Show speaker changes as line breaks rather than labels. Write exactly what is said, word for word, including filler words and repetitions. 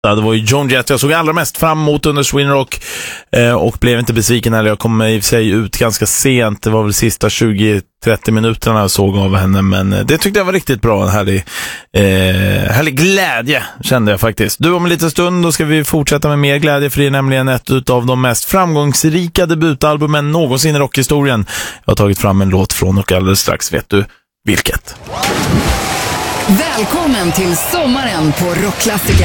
Det var ju Joan Jett jag såg allra mest fram emot under Sweden Rock eh, och blev inte besviken heller. Jag kom i och för sig ut ganska sent. Det var väl sista tjugo trettio minuterna jag såg av henne, men det tyckte jag var riktigt bra. En härlig, eh, härlig glädje kände jag faktiskt. Du, om en liten stund då ska vi fortsätta med mer glädje, för det är nämligen ett av de mest framgångsrika debutalbumen någonsin i rockhistorien. Jag har tagit fram en låt från och alldeles strax vet du vilket.
Välkommen till sommaren på Rockklassiker.